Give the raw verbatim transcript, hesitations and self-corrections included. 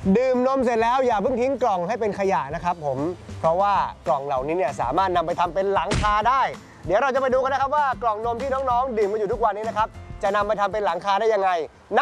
ดื่มนมเสร็จแล้วอย่าเพิ่งทิ้งกล่องให้เป็นขยะนะครับผมเพราะว่ากล่องเหล่านี้เนี่ยสามารถนำไปทำเป็นหลังคาได้เดี๋ยวเราจะไปดูกันนะครับว่ากล่องนมที่น้องๆดื่มมาอยู่ทุกวันนี้นะครับจะนำไปทำเป็นหลังคาได้ยังไง